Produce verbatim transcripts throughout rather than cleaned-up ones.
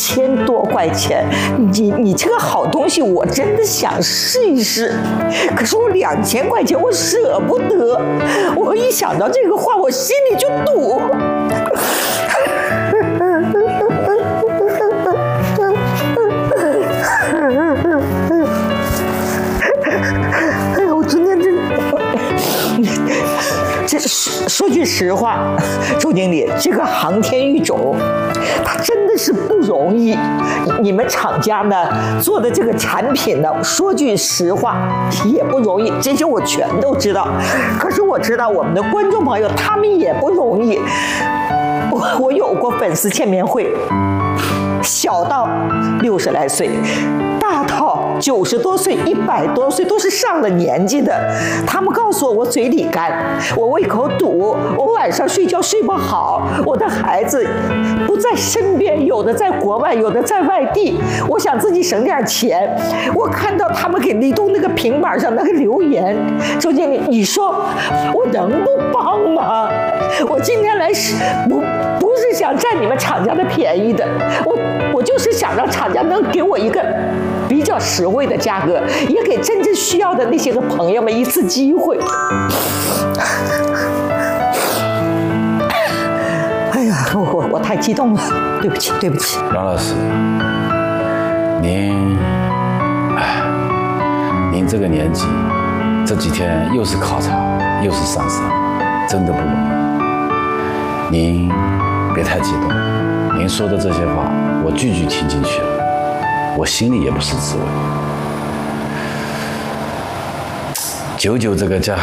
千多块钱，你你这个好东西，我真的想试一试。可是我两千块钱我舍不得，我一想到这个话，我心里就堵。哎呀，我今天这这说说句实话，周经理，这个航天育种，它真的是不容易。你们厂家呢做的这个产品呢，说句实话也不容易，这些我全都知道。可是我知道我们的观众朋友他们也不容易。我我有过粉丝见面会，小到六十来岁，大到九十多岁、一百多岁，都是上了年纪的。他们告诉我，我嘴里干，我胃口堵，我晚上睡觉睡不好，我的孩子不在身边，有的在国外，有的在外地。我想自己省点钱。我看到他们给立冬那个平板上那个留言，周经理，你说我能不帮吗？我今天来是不不是想占你们厂家的便宜的，我我就是想让厂家能给我一个比较实惠的价格，也给真正需要的那些个朋友们一次机会。哎呀，我我我太激动了，对不起对不起。 杨老师，您，哎，您这个年纪，这几天又是考察又是上山，真的不容易。您别太激动，您说的这些话我句句听进去了，我心里也不是滋味。九九这个家，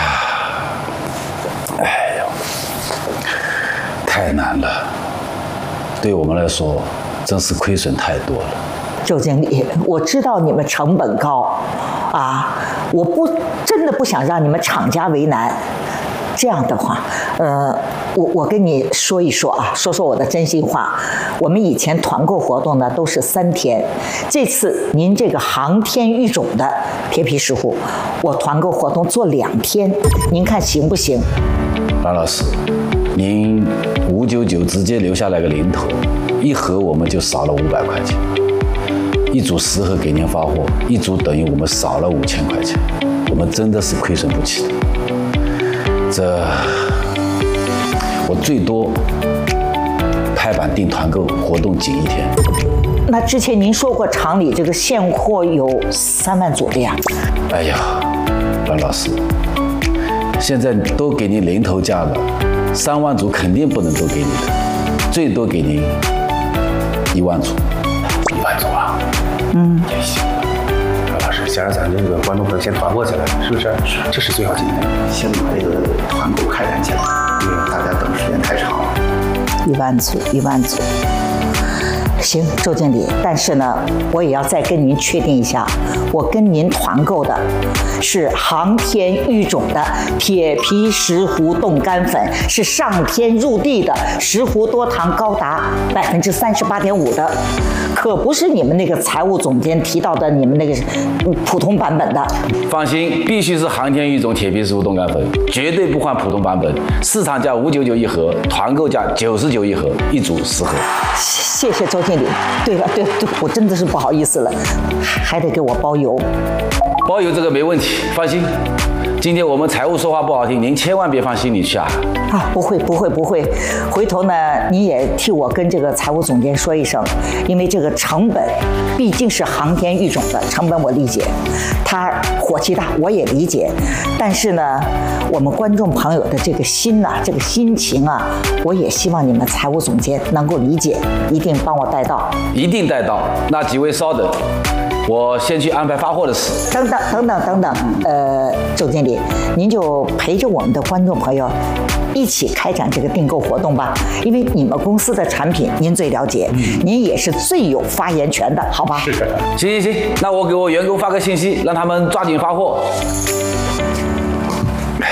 哎呦，太难了，对我们来说真是亏损太多了。 周经理，我知道你们成本高啊，我不真的不想让你们厂家为难。这样的话，呃，我我跟你说一说啊，说说我的真心话。我们以前团购活动呢都是三天，这次您这个航天育种的铁皮石斛，我团购活动做两天，您看行不行？ 蓝老师，您五九九直接留下来个零头，一盒我们就少了五百块钱，一组十盒给您发货，一组等于我们少了五千块钱，我们真的是亏损不起的。这我最多拍板定团购活动紧一天。 那之前您说过厂里这个现货有三万组的呀？ 哎呀，蓝老师，现在都给您零头价了，三万组肯定不能都给你的，最多给您一万组。 一万组啊？ 嗯， 也行。先让咱这个观众朋友先团伙起来，是不是？是，这是最好紧的。 先把这个团购开展起来，因为大家等时间太长了。 一万组，一万组。行，周经理，但是呢，我也要再跟您确定一下，我跟您团购的是航天育种的铁皮石斛冻干粉，是上天入地的，石斛多糖高达百分之三十八点五的，可不是你们那个财务总监提到的你们那个普通版本的。 放心，必须是航天育种铁皮石斛冻干粉，绝对不换普通版本。市场价五九九一盒，团购价九十九一盒，一组十盒。 谢谢周经理。对了，对对，我真的是不好意思了，还得给我包邮。 包邮这个没问题，放心。今天我们财务说话不好听，您千万别放心里去啊！ 啊，不会不会不会，回头呢你也替我跟这个财务总监说一声，因为这个成本毕竟是航天育种的成本，我理解，他火气大我也理解，但是呢，我们观众朋友的这个心呐、啊，这个心情啊，我也希望你们财务总监能够理解，一定帮我带到， 一定带到。那几位稍等。我先去安排发货的事。 等等等等等等，呃，周经理，您就陪着我们的观众朋友一起开展这个订购活动吧，因为你们公司的产品您最了解，嗯、您也是最有发言权的，好吧？ 是的。 行行行，那我给我员工发个信息，让他们抓紧发货。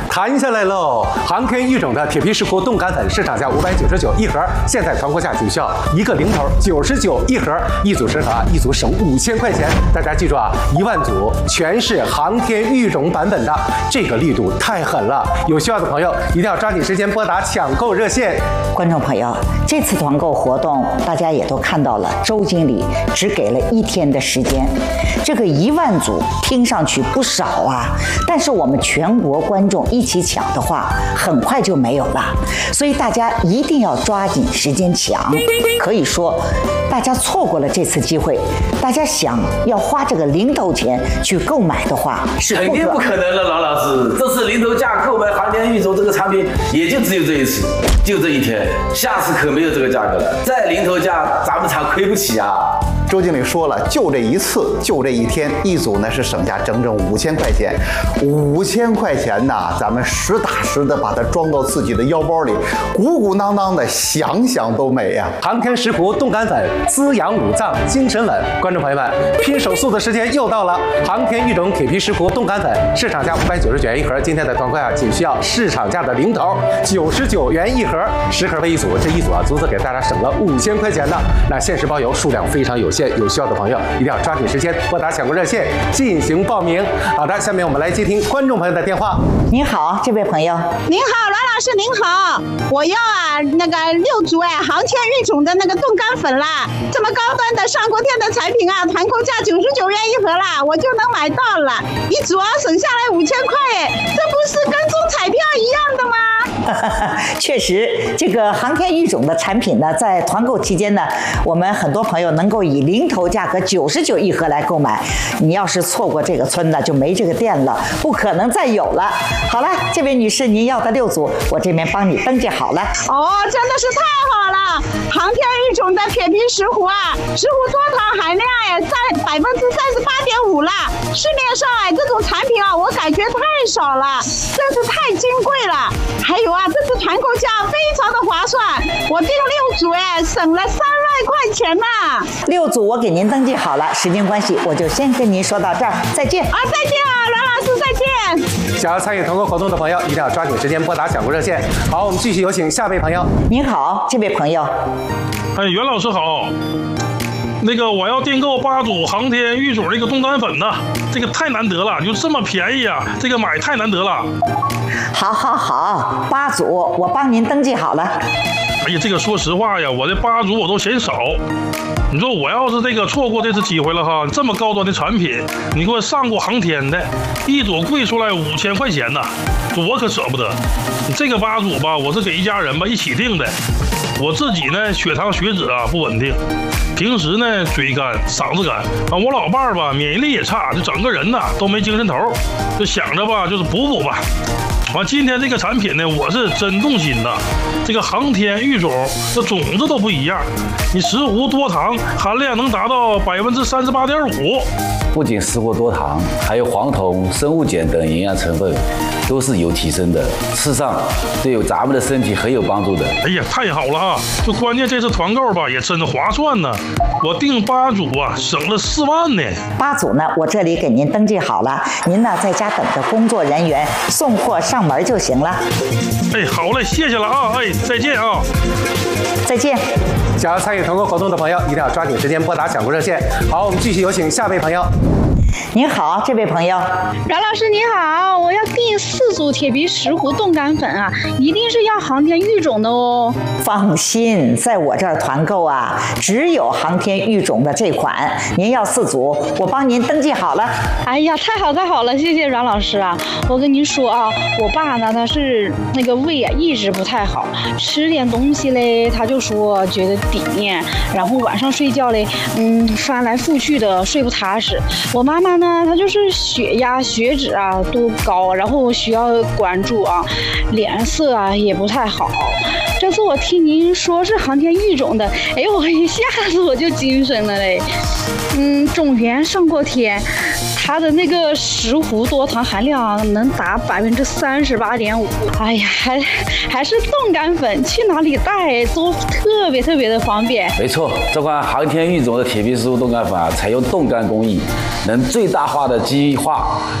谈下来喽！航天育种的铁皮石斛冻干粉市场价五百九十九一盒，现在团购价仅需要一个零头九十九一盒，一组十盒，一组省五千块钱。大家记住啊，一万组全是航天育种版本的，这个力度太狠了！有需要的朋友一定要抓紧时间拨打抢购热线。 观众朋友，这次团购活动大家也都看到了，周经理只给了一天的时间，这个一万组听上去不少啊，但是我们全国观众一起抢的话，很快就没有了，所以大家一定要抓紧时间抢。可以说，大家错过了这次机会，大家想要花这个零头钱去购买的话，是肯定不可能了，郎老师，这次零头价购买航天育种这个产品，也就只有这一次，就这一天，下次可没有这个价格了，再零头价，咱们厂亏不起啊。 周经理说了，就这一次，就这一天，一组呢是省下整整五千块钱，五千块钱呐，咱们实打实的把它装到自己的腰包里，鼓鼓囊囊的，想想都美呀、 啊！航天石斛冻干粉，滋养五脏，精神稳。观众朋友们，拼手速的时间又到了！航天育种铁皮石斛冻干粉，市场价五百九十九元一盒，今天的团购价仅需要市场价的零头九十九元一盒，十盒为一组，这一组啊，足足给大家省了五千块钱呢。那限时包邮，数量非常有限。有需要的朋友一定要抓紧时间拨打抢购热线进行报名。好的，下面我们来接听观众朋友的电话。 您好，这位朋友。 您好，阮老师您好，我要啊那个六组哎航天育种的那个冻干粉啦，这么高端的上过天的产品啊，团购价九十九元一盒啦，我就能买到了，一组啊省下来五千块哎，这不是跟中彩票一样的吗？ 确实，这个航天育种的产品呢，在团购期间呢，我们很多朋友能够以零头价格九十九一盒来购买。你要是错过这个村呢，就没这个店了，不可能再有了。好了，这位女士，您要的六组，我这边帮你登记好了。 哦，真的是太好了！航天育种的铁皮石斛啊，石斛多糖含量哎占百分之三十八点五啦。市面上哎这种产品啊，我感觉太少了，真是太金贵了。还有啊，这次团购价非常的划算，我订六组哎，省了三万块钱呢。 六组我给您登记好了，时间关系，我就先跟您说到这儿，再见啊！再见啊，阮老师，再见。 想要参与团购活动的朋友，一定要抓紧时间拨打抢购热线。好，我们继续有请下位朋友。 您好，这位朋友。 哎，袁老师好。那个我要订购八组航天育种这个冻干粉呢，这个太难得了，就这么便宜啊，这个买太难得了。 好，好，好，八组我帮您登记好了。 哎呀，这个说实话呀，我这八组我都嫌少。你说我要是这个错过这次机会了哈，这么高端的产品，你给我上过航天的，一组贵出来五千块钱呢，我可舍不得。你这个八组吧，我是给一家人吧一起订的，我自己呢血糖血脂啊不稳定。平时呢嘴干嗓子干啊，我老伴儿吧免疫力也差，就整个人呐都没精神头，就想着吧就是补补吧。完今天这个产品呢，我是真动心呐。这个航天育种这种子都不一样，你石斛多糖含量能达到百分之三十八点五。 不仅石斛多糖，还有黄酮、生物碱等营养成分都是有提升的，吃上对咱们的身体很有帮助的。 哎呀，太好了啊！就关键这次团购吧也真划算呢，我订八组啊，省了四万呢。 八组呢，我这里给您登记好了，您呢在家等着工作人员送货上门就行了。 哎，好嘞，谢谢了啊！哎，再见啊！ 再见。 想要参与团购活动的朋友，一定要抓紧时间拨打抢购热线。好，我们继续有请下位朋友。 您好，这位朋友。 阮老师您好，我要订四组铁皮石斛冻干粉啊，一定是要航天育种的哦。 放心，在我这儿团购啊，只有航天育种的这款。您要四组，我帮您登记好了。 哎呀，太好太好了，谢谢阮老师啊！我跟您说啊，我爸呢他是那个胃啊一直不太好，吃点东西嘞他就说觉得抵面，然后晚上睡觉嘞，嗯翻来覆去的睡不踏实。我妈妈呢，她就是血压、血脂啊都高，然后需要关注啊，脸色啊也不太好。这次我听您说是航天育种的，哎呦，我一下子我就精神了嘞。嗯，种源上过天，它的那个石斛多糖含量能达百分之三十八点五。哎呀，还还是冻干粉，去哪里带都特别特别的方便。 没错，这款航天育种的铁皮石斛冻干粉啊，采用冻干工艺，能最大化的激化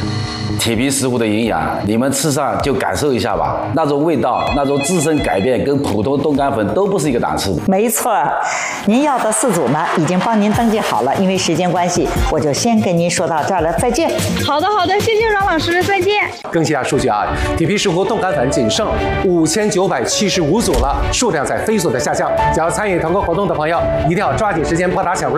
铁皮石斛的营养，你们吃上就感受一下吧，那种味道，那种自身改变，跟普通冻干粉都不是一个档次的。 没错，您要的四组呢，已经帮您登记好了。因为时间关系，我就先跟您说到这儿了，再见。 好的好的，谢谢阮老师，再见。 更新一下数据啊，铁皮石斛冻干粉仅剩五千九百七十五组了，数量在飞速的下降。想要参与团购活动的朋友，一定要抓紧时间拨打小